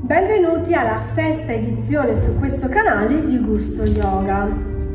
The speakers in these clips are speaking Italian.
Benvenuti alla sesta edizione su questo canale di Gusto Yoga.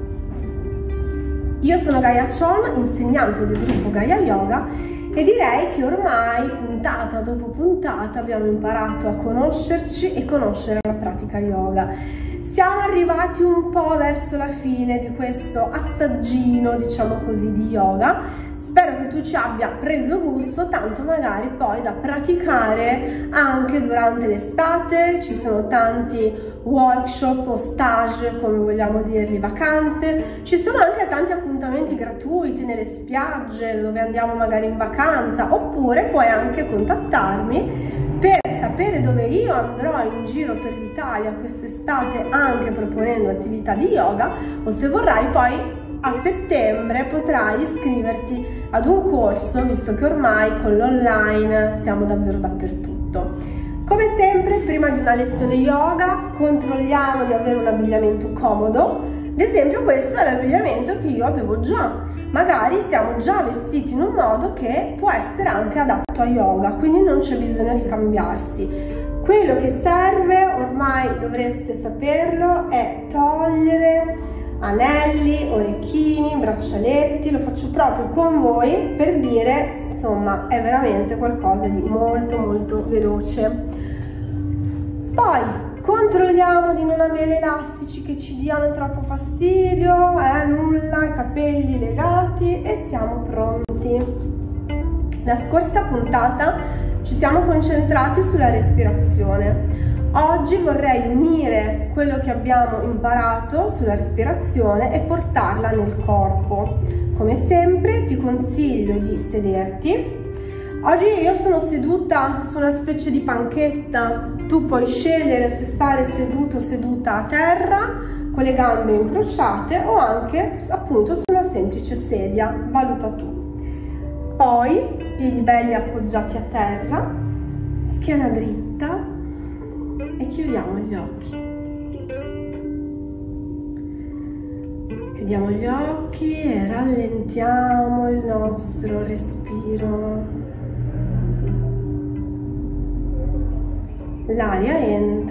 Io sono Gaia Chon, insegnante del gruppo Gaia Yoga, e direi che ormai puntata dopo puntata abbiamo imparato a conoscerci e conoscere la pratica yoga. Siamo arrivati un po' verso la fine di questo assaggino, diciamo così, di yoga. Spero che tu ci abbia preso gusto, tanto magari poi da praticare anche durante l'estate. Ci sono tanti workshop o stage, come vogliamo dirli, vacanze. Ci sono anche tanti appuntamenti gratuiti nelle spiagge dove andiamo magari in vacanza, oppure puoi anche contattarmi per sapere dove io andrò in giro per l'Italia quest'estate, anche proponendo attività di yoga, o se vorrai poi a settembre potrai iscriverti ad un corso, visto che ormai con l'online siamo davvero dappertutto. Come sempre, prima di una lezione yoga controlliamo di avere un abbigliamento comodo. Ad esempio, questo è l'abbigliamento che io avevo già. Magari siamo già vestiti in un modo che può essere anche adatto a yoga, quindi non c'è bisogno di cambiarsi. Quello che serve, ormai dovreste saperlo, è togliere anelli, orecchini, braccialetti. Lo faccio proprio con voi per dire, insomma, è veramente qualcosa di molto veloce. Poi controlliamo di non avere elastici che ci diano troppo fastidio, nulla, i capelli legati, e siamo pronti. La scorsa puntata ci siamo concentrati sulla respirazione. Oggi vorrei unire quello che abbiamo imparato sulla respirazione e portarla nel corpo. Come sempre ti consiglio di sederti. Oggi io sono seduta su una specie di panchetta. Tu puoi scegliere se stare seduto o seduta a terra con le gambe incrociate o anche appunto su una semplice sedia, valuta tu. Poi piedi belli appoggiati a terra, schiena dritta, e chiudiamo gli occhi. Chiudiamo gli occhi e rallentiamo il nostro respiro. L'aria entra